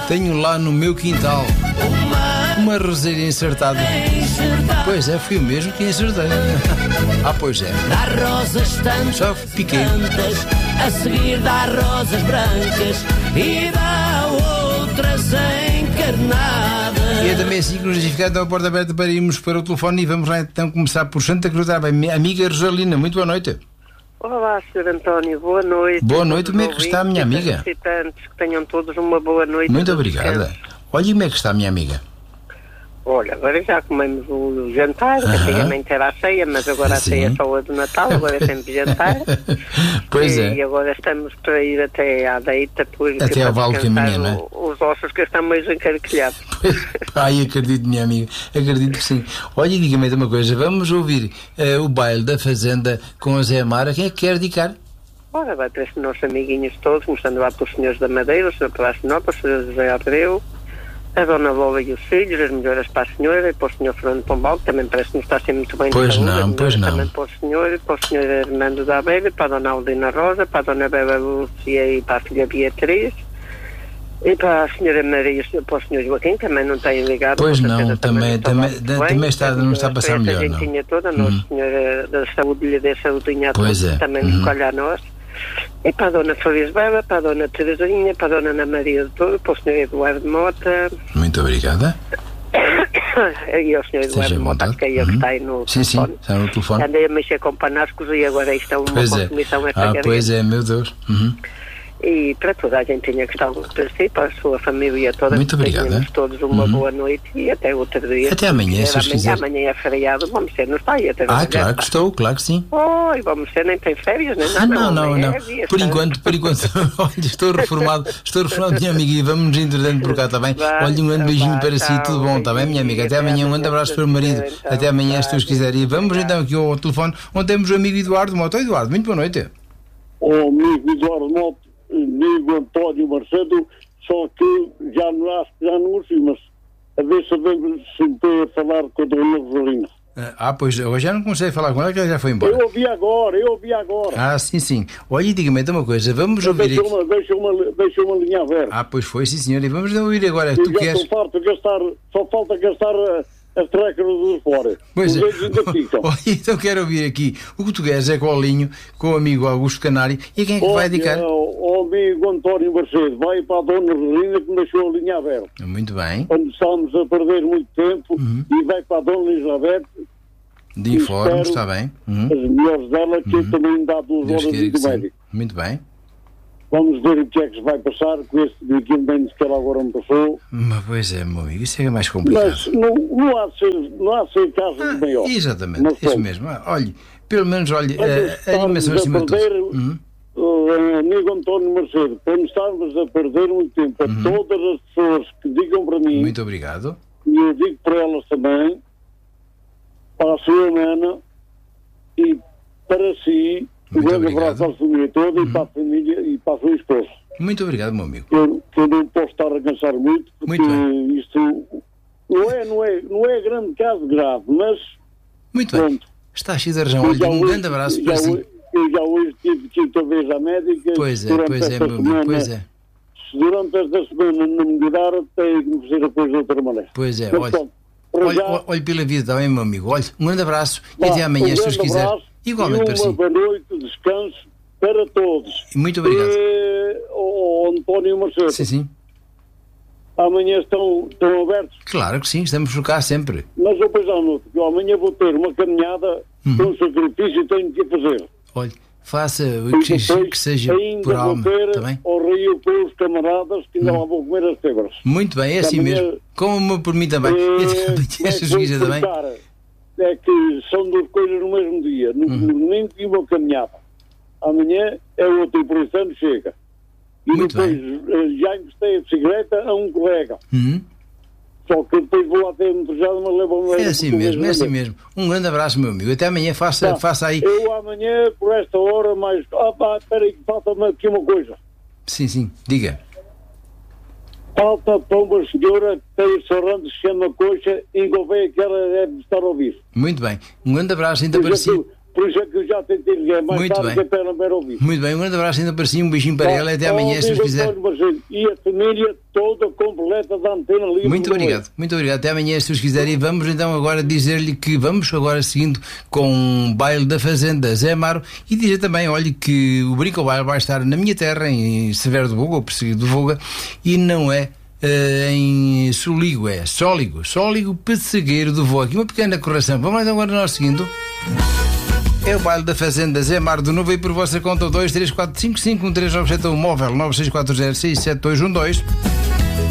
Tenho lá no meu quintal uma roseira insertada. Pois é, fui o mesmo que insertei. Pois é. Dá rosas tantas, só piquei. A seguir dá rosas brancas e dá outras encarnadas. E é também assim que nos ficar então a porta aberta para irmos para o telefone e vamos lá então começar por Santa Cruz da amiga Rosalina. Muito boa noite. Olá, Sr. António, boa noite. Boa noite, como é que está a minha amiga? Que tenham todos uma boa noite. Muito obrigada. Olha, como é que está a minha amiga? Olha, agora já comemos o jantar, antigamente era a ceia, mas agora a ceia é só a do Natal, agora é sempre jantar. Pois é. E agora estamos para ir até à deita, até ao Vale do Caminho, não é? Os ossos que estão mais encarquilhados. Ai, acredito, minha amiga, acredito que sim. Olha, e diga-me uma coisa, vamos ouvir o baile da Fazenda com a Zé Mara, quem é que quer dedicar? Ora, vai para esses nossos amiguinhos todos, começando lá pelos senhores da Madeira, o Sr. Palácio Nova, o Sr. José Abreu, a Dona Lola e os filhos, as melhoras para a senhora e para o Sr. Fernando Pombal, que também parece que não está assim muito bem pois de saúde. Pois não. Também para o Sr. Hernando da Abelha, para a Dona Aldina Rosa, para a Dona Bela Lúcia e para a filha Beatriz, e para a Sra. Maria, para o Sr. Joaquim, também não tem ligado. Pois não, também está, não está a passar melhor, não. A gentinha toda, Nossa Senhora da Saúde lhe dê saúdinha a todos, também nos colhe a nós. E para a Dona Feliz Bela, para a Dona Teresinha, para a Dona Ana Maria de Touro, para o Sr. Eduardo Mota. Muito obrigada. E ao Sr. Eduardo Mota, que é ele que está aí no telefone. Sim, está no telefone. Andei a mexer com panascos e agora isto é uma consumição esta pois é, meu Deus. E para toda a gente tinha que estar para si, para a sua família toda. Muito obrigada. Tenhamos todos uma boa noite e até outro dia. Até amanhã, se quiser. Amanhã é feriado, vamos ser, não está aí até claro que estou, claro que sim. Vamos ser, nem tem férias, nem nada. Não. Por enquanto, olha, estou reformado, minha amiga, e vamos nos entretanto por cá, está bem? Olha, um grande beijinho para si, tudo bom, está bem, minha amiga? Até amanhã, um grande abraço para o marido. Até amanhã, se Deus quiser. E vamos então aqui ao telefone, onde temos o amigo Eduardo Mota. Eduardo, muito boa noite. Amigo Eduardo Mota. Amigo António Marcelo, só que já não ouvi, mas a ver se estou a falar com a Dona Rosalina. Pois, eu já não comecei a falar com ela, que ela já foi embora. Eu ouvi agora. Sim. Olha, diga-me então uma coisa, vamos ouvir aqui. Deixa uma linha aberta. Pois foi, sim senhor, e vamos ouvir agora. Tu queres... Só falta gastar as trecas dos fora. Pois é. Olha, então quero ouvir aqui o que tu queres, é Colinho, com o amigo Augusto Canário, e quem é que vai dedicar? O amigo António Mercedes, vai para a Dona Rosalina, que me deixou a linha aberta. Muito bem. Quando estamos a perder muito tempo, e vai para a Dona Elizabeth. De informe, está bem. As melhores dela, que eu também dá 2 horas de médico. Muito bem. Vamos ver o que é que se vai passar com este equipamento que ela agora me passou. Pois é, meu amigo, isso é mais complicado. Mas não há de ser caso de maior. Exatamente, isso mesmo. Olha, pelo menos, a animação acima de tudo. Amigo António Mercedes, para não estarmos a perder muito tempo, a todas as pessoas que digam para mim. Muito obrigado. E eu digo para elas também, para a sua mana e para si. Um grande abraço à família toda e para a família e para a sua esposa. Muito obrigado, meu amigo. Eu não posso estar a cansar muito, porque isto não é grande caso grave, mas... Muito bem. Está cheio de razão. Olha, um grande abraço para si. Eu já hoje tive que ir outra vez à médica. Pois é, meu amigo, pois é. Se durante esta semana não me mudar, tenho que me fazer depois de outra maneira. Pois é, olha pela vida, está bem, meu amigo. Olha, um grande abraço e até amanhã, se Deus quiser. Igualmente para si. Uma boa noite, descanso para todos. Muito obrigado. António Marcelo. Sim. Amanhã estão abertos? Claro que sim, estamos por cá sempre. Mas depois à noite, que amanhã vou ter uma caminhada com um sacrifício e tenho que fazer. Olha, faça o que seja por alma. Tá bem? Ao rio com os camaradas que ainda lá vão comer as tebras. Muito bem, é assim mesmo. Como por mim também. Também. É que são 2 coisas no mesmo dia, no domingo e uma caminhada. Amanhã é outro, e por isso ano chega. E muito depois já emprestei a bicicleta a um colega. Só que depois vou lá ter entrojado, mas levo-me... É assim mesmo. Um grande abraço, meu amigo. Até amanhã, faça aí... Eu amanhã, por esta hora, mas... espera aí, falta-me aqui uma coisa. Sim, diga. Falta para uma senhora que tem o restaurante que se chama Coxa e Gouveia, que ela deve estar a ouvir. Muito bem. Um grande abraço ainda para si. por isso é que eu já tentei ligar mais Muito tarde, bem. que é para não ver ouvir. Muito bem, um grande abraço ainda para si, um beijinho para ela e até amanhã, se Deus quiser. E a família toda completa da Antena Livre. Muito obrigado, até amanhã, se Deus quiser. E vamos então agora dizer-lhe que vamos agora seguindo com um baile da Fazenda Zé Amaro e dizer também, olhe, que o Brinco Baile vai estar na minha terra, em Severo do Voga, ou Perseguido do Voga, e não é em Soligo, é Sóligo Pessegueiro do Voga. Aqui uma pequena correção. Vamos lá agora nós seguindo. É o baile da Fazenda Zé Amaro de novo, e por vossa conta 234551397 móvel 964067212.